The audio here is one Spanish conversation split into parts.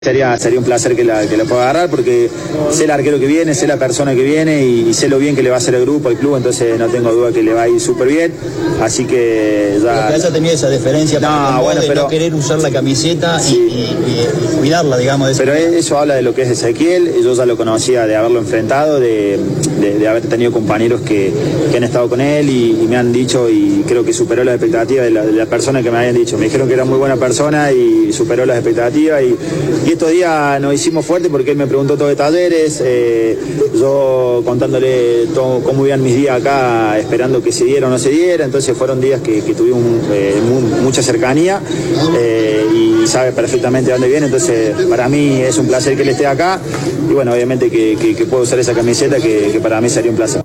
Sería un placer que la pueda agarrar porque sé el arquero que viene, sé la persona que viene y sé lo bien que le va a hacer el grupo, al club, entonces no tengo duda que le va a ir súper bien, así que ya... Pero que haya tenido esa diferencia pero no querer usar la camiseta y cuidarla, digamos. Pero eso habla de lo que es Ezequiel, yo ya lo conocía de haberlo enfrentado, de haber tenido compañeros que han estado con él y me han dicho, y creo que superó las expectativas de las personas que me habían dicho. Me dijeron que era muy buena persona y superó las expectativas y estos días nos hicimos fuerte porque él me preguntó todo de Talleres, yo contándole todo, cómo iban mis días acá, esperando que se diera o no se diera, entonces fueron días que tuvimos mucha cercanía y sabe perfectamente dónde viene, entonces para mí es un placer que él esté acá y bueno, obviamente que puedo usar esa camiseta que para mí sería un placer.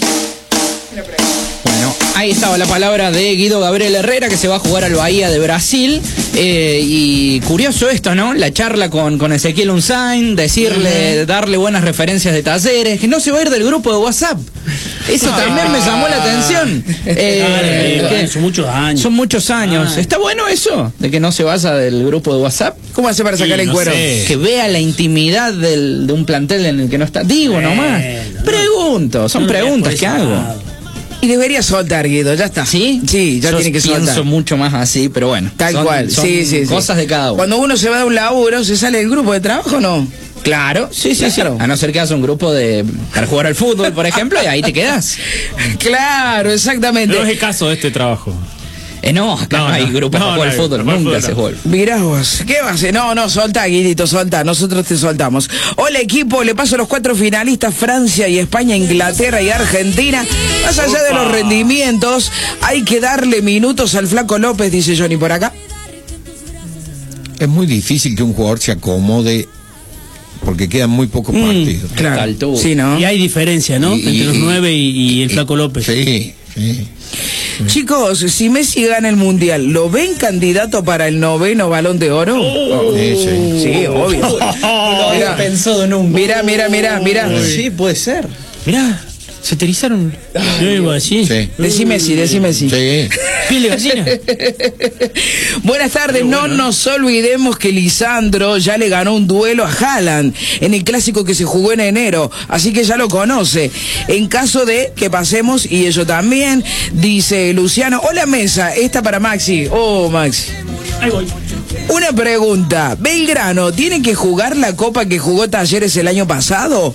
Ahí estaba la palabra de Guido Gabriel Herrera, que se va a jugar al Bahía de Brasil. Y curioso esto, ¿no? La charla con Ezequiel Unzain, darle buenas referencias de Talleres, que no se va a ir del grupo de WhatsApp. Eso también me llamó la atención. Son muchos años. Son muchos años. ¿Está bueno eso? De que no se vaya del grupo de WhatsApp. ¿Cómo hace para sacar el cuero? Sé. Que vea la intimidad de un plantel en el que no está. Digo nomás. Pregunto, son preguntas que hago. Y debería soltar, Guido, ya está. ¿Sí? Sí, ya tiene que soltar. Pienso mucho más así, pero bueno. Tal cual, sí. Cosas de cada uno. Cuando uno se va de un laburo, ¿se sale del grupo de trabajo o no? Claro, sí. A no ser que hagas un grupo para jugar al fútbol, por ejemplo, y ahí te quedás. Claro, exactamente. No es el caso de este trabajo. No, acá no hay grupos para jugar al fútbol, nunca se juega. Mirá vos, ¿qué va a hacer? No, soltá, Guidito, soltá, nosotros te soltamos. Hola equipo, le paso a los 4 finalistas, Francia y España, Inglaterra y Argentina. Más allá de los rendimientos, hay que darle minutos al Flaco López, dice Johnny por acá. Es muy difícil que un jugador se acomode porque quedan muy pocos partidos. Claro, sí, ¿no? Y hay diferencia, ¿no? Entre los 9 y el Flaco López. Sí. Chicos, si Messi gana el Mundial, ¿lo ven candidato para el 9º Balón de Oro? Sí, obvio. No había pensado nunca. Mirá. Sí, puede ser. Mirá, se te erizaron. Sí. Decí Messi. Sí. Piel de gallina. Buenas tardes, no nos olvidemos que Lisandro ya le ganó un duelo a Haaland en el clásico que se jugó en enero, así que ya lo conoce. En caso de que pasemos, y ello también, dice Luciano, hola mesa, esta para Maxi. Oh, Maxi. Ahí voy. Una pregunta, ¿Belgrano tiene que jugar la copa que jugó Talleres el año pasado?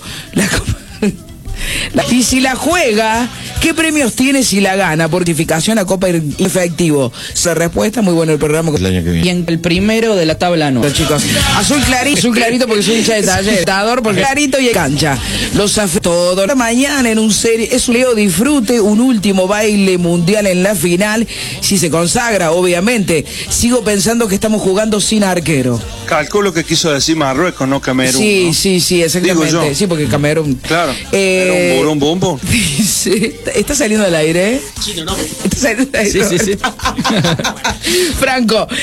Y si la juega, ¿qué premios tiene si la gana? Portificación a copa efectivo. Esa respuesta, muy bueno el programa. El año que viene. Y en el primero de la tabla no. Chicos, azul clarito porque soy hincha de Talleres. Tador porque clarito y cancha. Los todo. La mañana en un serie, es un Leo disfrute, un último baile mundial en la final. Si se consagra, obviamente. Sigo pensando que estamos jugando sin arquero. Calculo que quiso decir Marruecos, no Camerún. Sí, exactamente. Sí, porque Camerún. Claro. ¿Era un bombo? Dice, ¿está saliendo al aire? Chino, no. ¿Está saliendo al aire? Sí. Franco,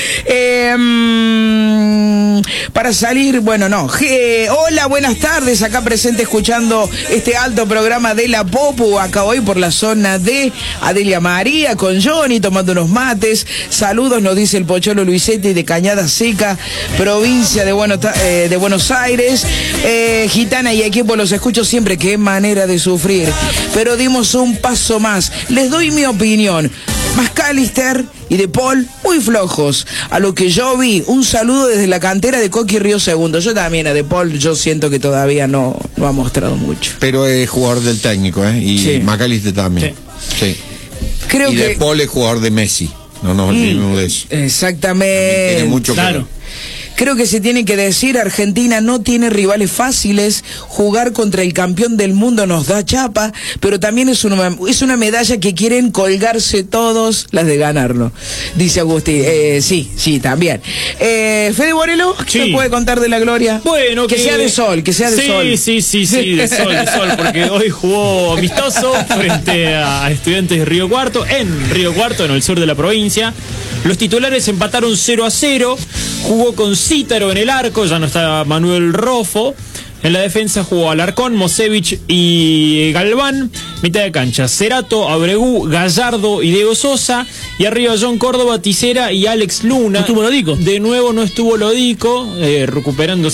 para salir, bueno, no. Hola, buenas tardes, acá presente escuchando este alto programa de La Popu, acá hoy por la zona de Adelia María, con Johnny, tomando unos mates. Saludos, nos dice el Pocholo Luisetti de Cañada Seca, provincia de Buenos Aires. Gitana y equipo, los escucho siempre, qué manera de sufrir. Pero dimos un paso más. Les doy mi opinión. McAllister y De Paul muy flojos. A lo que yo vi, un saludo desde la cantera de Coqui Río Segundo. Yo también a De Paul, yo siento que todavía no ha mostrado mucho. Pero es jugador del técnico, y sí. McAllister también. Sí. Creo que De Paul es jugador de Messi. No nos olvidemos de eso. Exactamente. Tiene mucho que ver. Creo que se tiene que decir, Argentina no tiene rivales fáciles, jugar contra el campeón del mundo nos da chapa, pero también es una medalla que quieren colgarse todos las de ganarlo, dice Agustín. Sí, también. Fede Borelo, ¿qué me puede contar de la gloria? Bueno, que sea de sol, que sea de sol. Sí, de sol, porque hoy jugó amistoso frente a Estudiantes de Río Cuarto, en el sur de la provincia. Los titulares empataron 0-0, jugó con Cítaro en el arco, ya no está Manuel Rofo. En la defensa jugó Alarcón, Mosevich y Galván. Mitad de cancha, Cerato, Abregú, Gallardo y Diego Sosa. Y arriba John Córdoba, Tisera y Alex Luna. ¿No estuvo Lodico? De nuevo no estuvo Lodico, recuperándose